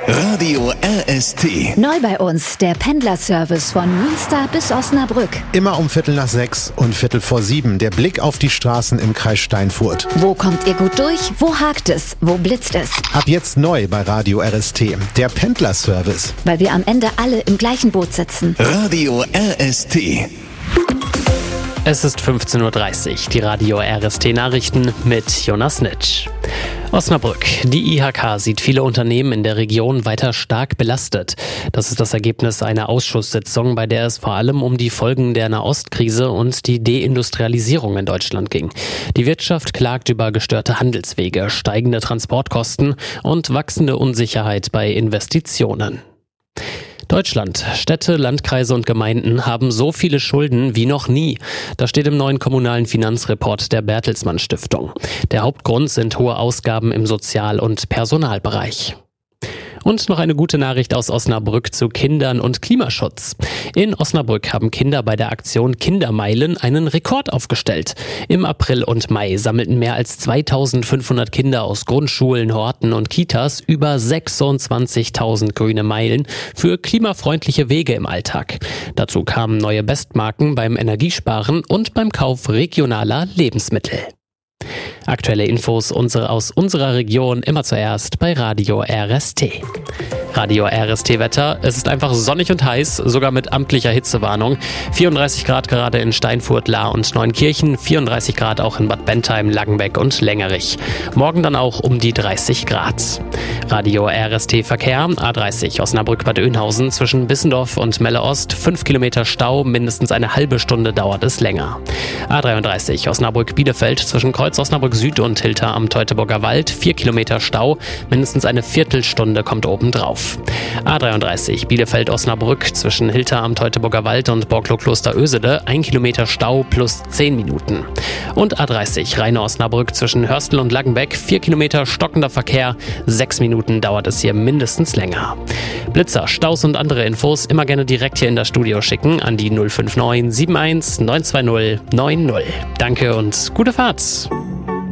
Radio RST. Neu bei uns der Pendlerservice von Münster bis Osnabrück. Immer um 5:45 und 6:45 der Blick auf die Straßen im Kreis Steinfurt. Wo kommt ihr gut durch? Wo hakt es? Wo blitzt es? Ab jetzt neu bei Radio RST, der Pendlerservice. Weil wir am Ende alle im gleichen Boot sitzen. Radio RST. Es ist 15:30 Uhr, die Radio RST-Nachrichten mit Jonas Nitsch. Osnabrück. Die IHK sieht viele Unternehmen in der Region weiter stark belastet. Das ist das Ergebnis einer Ausschusssitzung, bei der es vor allem um die Folgen der Nahostkrise und die Deindustrialisierung in Deutschland ging. Die Wirtschaft klagt über gestörte Handelswege, steigende Transportkosten und wachsende Unsicherheit bei Investitionen. Deutschland. Städte, Landkreise und Gemeinden haben so viele Schulden wie noch nie. Das steht im neuen kommunalen Finanzreport der Bertelsmann Stiftung. Der Hauptgrund sind hohe Ausgaben im Sozial- und Personalbereich. Und noch eine gute Nachricht aus Osnabrück zu Kindern und Klimaschutz. In Osnabrück haben Kinder bei der Aktion Kindermeilen einen Rekord aufgestellt. Im April und Mai sammelten mehr als 2500 Kinder aus Grundschulen, Horten und Kitas über 26.000 grüne Meilen für klimafreundliche Wege im Alltag. Dazu kamen neue Bestmarken beim Energiesparen und beim Kauf regionaler Lebensmittel. Aktuelle Infos aus unserer Region immer zuerst bei Radio RST. Radio RST Wetter. Es ist einfach sonnig und heiß, sogar mit amtlicher Hitzewarnung. 34 Grad gerade in Steinfurt, Lahr und Neunkirchen, 34 Grad auch in Bad Bentheim, Langenbeck und Längerich. Morgen dann auch um die 30 Grad. Radio RST Verkehr, A30 Osnabrück-Bad Oeynhausen zwischen Bissendorf und Melle-Ost, 5 Kilometer Stau, mindestens eine halbe Stunde dauert es länger. A33 Osnabrück-Bielefeld zwischen Kreuz Osnabrück Süd und Hilter am Teutoburger Wald, 4 Kilometer Stau, mindestens eine Viertelstunde kommt obendrauf. A33 Bielefeld-Osnabrück zwischen Hilter am Teutoburger Wald und Borklow-Kloster-Ösede, 1 Kilometer Stau plus 10 Minuten. Und A30 Rheine-Osnabrück zwischen Hörstel und Langenbeck, 4 Kilometer stockender Verkehr, 6 Minuten dauert es hier mindestens länger. Blitzer, Staus und andere Infos immer gerne direkt hier in das Studio schicken an die 059 71 920 90. Danke und gute Fahrt!